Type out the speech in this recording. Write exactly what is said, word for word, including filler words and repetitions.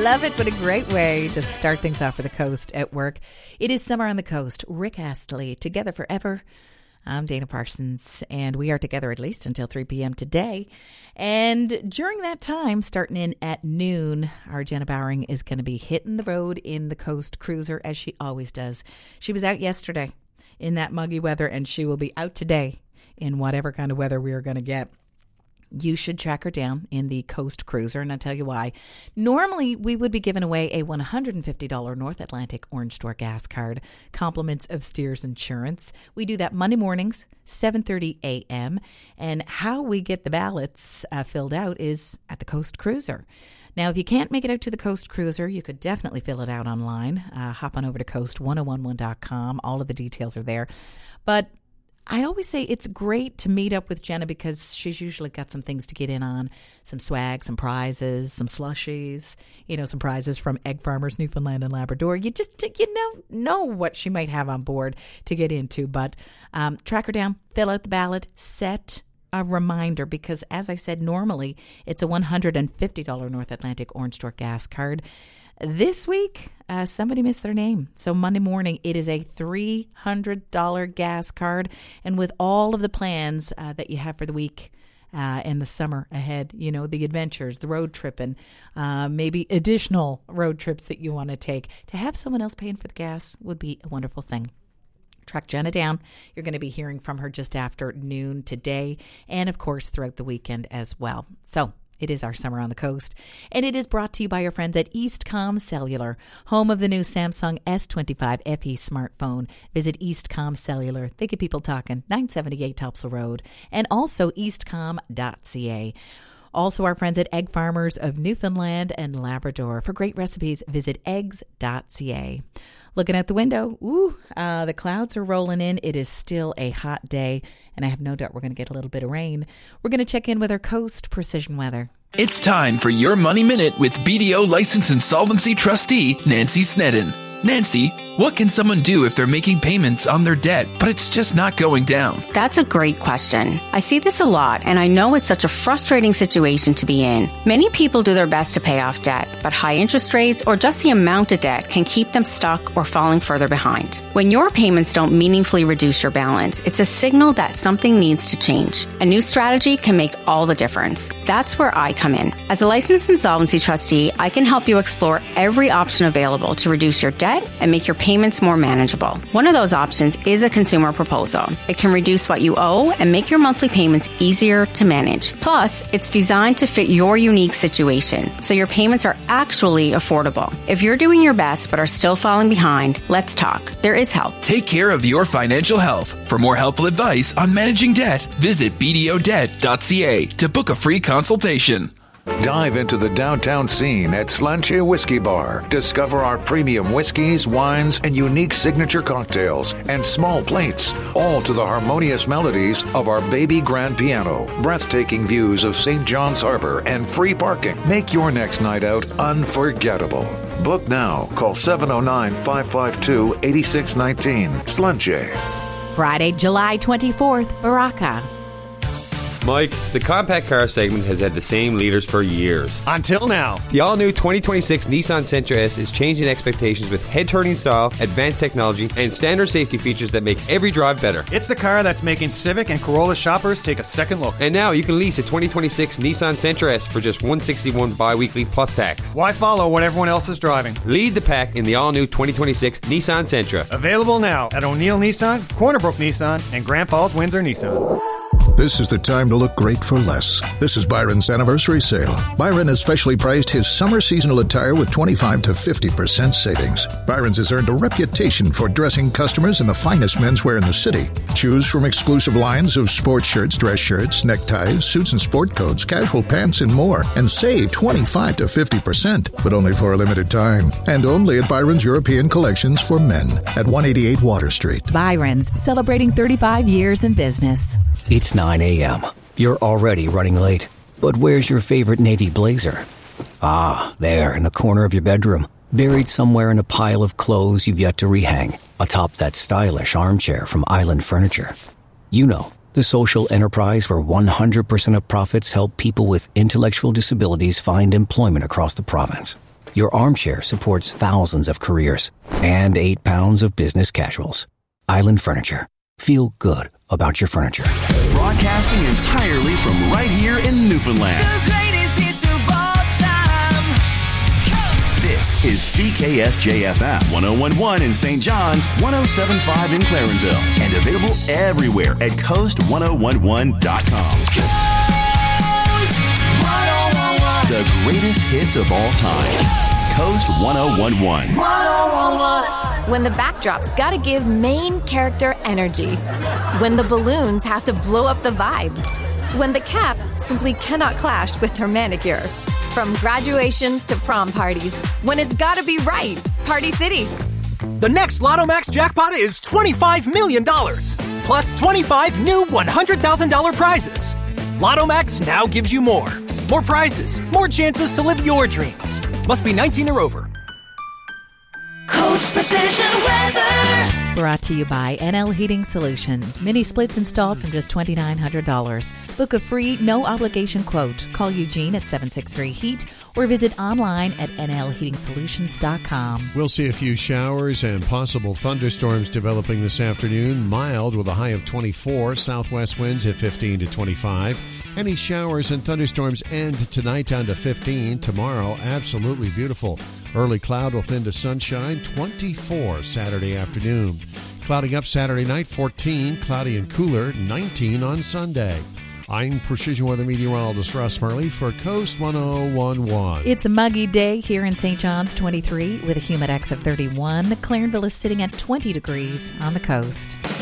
Love it. What a great way to start things off for the coast at work. It is Summer on the Coast. Rick Astley, Together Forever. I'm Dana Parsons, and we are together at least until three p.m. today. And during that time, starting in at noon, our Jenna Bowering is going to be hitting the road in the Coast Cruiser, as she always does. She was out yesterday in that muggy weather, and she will be out today in whatever kind of weather we are going to get. You should track her down in the Coast Cruiser, and I'll tell you why. Normally, we would be giving away a one hundred fifty dollars North Atlantic Orange Store gas card, compliments of Steers Insurance. We do that Monday mornings, seven thirty a.m., and how we get the ballots uh, filled out is at the Coast Cruiser. Now, if you can't make it out to the Coast Cruiser, you could definitely fill it out online. Uh, hop on over to coast ten eleven dot com. All of the details are there. But I always say it's great to meet up with Jenna because she's usually got some things to get in on, some swag, some prizes, some slushies, you know, some prizes from Egg Farmers, Newfoundland and Labrador. You just, you know, know what she might have on board to get into. But um, track her down, fill out the ballot, set a reminder because, as I said, normally it's a one hundred fifty dollars North Atlantic Orange Store gas card. This week, uh, somebody missed their name. So Monday morning, it is a three hundred dollars gas card. And with all of the plans uh, that you have for the week uh, and the summer ahead, you know, the adventures, the road tripping, uh, maybe additional road trips that you want to take, to have someone else paying for the gas would be a wonderful thing. Track Jenna down. You're going to be hearing from her just after noon today and, of course, throughout the weekend as well. So it is our Summer on the Coast, and it is brought to you by our friends at Eastcom Cellular, home of the new Samsung S twenty-five F E smartphone. Visit Eastcom Cellular. They get people talking. nine seventy-eight Topsail Road, and also eastcom dot c a. Also, our friends at Egg Farmers of Newfoundland and Labrador. For great recipes, visit eggs dot c a. Looking out the window, ooh, uh, the clouds are rolling in. It is still a hot day, and I have no doubt we're going to get a little bit of rain. We're going to check in with our Coast Precision Weather. It's time for your Money Minute with B D O License Insolvency Trustee Nancy Snedden. Nancy, what can someone do if they're making payments on their debt, but it's just not going down? That's a great question. I see this a lot, and I know it's such a frustrating situation to be in. Many people do their best to pay off debt, but high interest rates or just the amount of debt can keep them stuck or falling further behind. When your payments don't meaningfully reduce your balance, it's a signal that something needs to change. A new strategy can make all the difference. That's where I come in. As a licensed insolvency trustee, I can help you explore every option available to reduce your debt and make your payments more manageable. One of those options is a consumer proposal. It can reduce what you owe and make your monthly payments easier to manage. Plus, it's designed to fit your unique situation, so your payments are actually affordable. If you're doing your best but are still falling behind, let's talk. There is help. Take care of your financial health. For more helpful advice on managing debt, visit b d o debt dot c a to book a free consultation. Dive into the downtown scene at Slanche Whiskey Bar. Discover our premium whiskeys, wines, and unique signature cocktails and small plates, all to the harmonious melodies of our baby grand piano. Breathtaking views of Saint John's Harbor and free parking make your next night out unforgettable. Book now. Call seven oh nine, five five two, eight six one nine. Slanche. Friday, July twenty-fourth, Baraka. Mike, the compact car segment has had the same leaders for years. Until now. The all-new twenty twenty-six Nissan Sentra S is changing expectations with head-turning style, advanced technology, and standard safety features that make every drive better. It's the car that's making Civic and Corolla shoppers take a second look. And now you can lease a twenty twenty-six Nissan Sentra S for just one hundred sixty-one dollars bi-weekly plus tax. Why follow what everyone else is driving? Lead the pack in the all-new twenty twenty-six Nissan Sentra. Available now at O'Neill Nissan, Cornerbrook Nissan, and Grand Paul's Windsor Nissan. This is the time to look great for less. This is Byron's anniversary sale. Byron has specially priced his summer seasonal attire with twenty-five to fifty percent savings. Byron's has earned a reputation for dressing customers in the finest menswear in the city. Choose from exclusive lines of sports shirts, dress shirts, neckties, suits and sport coats, casual pants, and more, and save twenty-five to fifty percent, but only for a limited time. And only at Byron's European Collections for Men at one eighty-eight Water Street. Byron's, celebrating thirty-five years in business. It's nine a.m. You're already running late. But where's your favorite navy blazer? Ah, there in the corner of your bedroom, buried somewhere in a pile of clothes you've yet to rehang, atop that stylish armchair from Island Furniture. You know, the social enterprise where one hundred percent of profits help people with intellectual disabilities find employment across the province. Your armchair supports thousands of careers and eight pounds of business casuals. Island Furniture. Feel good about your furniture. Broadcasting entirely from right here in Newfoundland. The greatest hits of all time. This is C K S J F M one oh one point one in Saint John's, one oh seven point five in Clarenville, and available everywhere at coast ten eleven dot com. The greatest hits of all time. Coast ten eleven. When the backdrop's gotta give main character energy. When the balloons have to blow up the vibe. When the cap simply cannot clash with her manicure. From graduations to prom parties. When it's gotta be right. Party City. The next Lotto Max jackpot is twenty-five million dollars. Plus twenty-five new one hundred thousand dollars prizes. Lotto Max now gives you more. More prizes, more chances to live your dreams. Must be nineteen or over. Coast Precision Weather. Brought to you by N L Heating Solutions. Mini splits installed from just two thousand nine hundred dollars. Book a free, no-obligation quote. Call Eugene at seven six three heat or visit online at N L heating solutions dot com. We'll see a few showers and possible thunderstorms developing this afternoon. Mild with a high of twenty-four. Southwest winds at fifteen to twenty-five. Any showers and thunderstorms end tonight down to fifteen. Tomorrow, absolutely beautiful. Early cloud will thin to sunshine, twenty-four Saturday afternoon. Clouding up Saturday night, fourteen. Cloudy and cooler, nineteen on Sunday. I'm Precision Weather Meteorologist Russ Murley for Coast ten eleven. It's a muggy day here in Saint John's, twenty-three, with a humidex of thirty-one. Clarenville is sitting at twenty degrees on the coast.